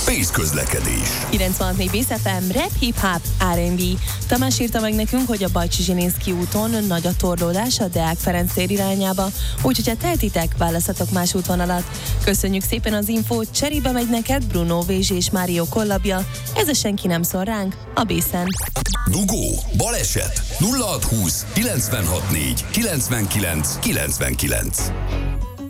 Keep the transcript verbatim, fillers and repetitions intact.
Pész közlekedés. kilencvenhat négy Bész ef em, rap, hip-hop, er és bé. Tamás írta meg nekünk, hogy a Bajcsi Zsilinszky úton nagy a torlódás a Deák Ferenc tér irányába, úgyhogy ha tehetitek, választhatok más útvonalat. Köszönjük szépen az infót, cserébe megy neked Bruno Vézs és Mário kollabja, ez a Senki nem szól ránk, a Bészen. Dugó, baleset, nulla hat húsz kilencvenhat négy kilencvenkilenc kilencvenkilenc.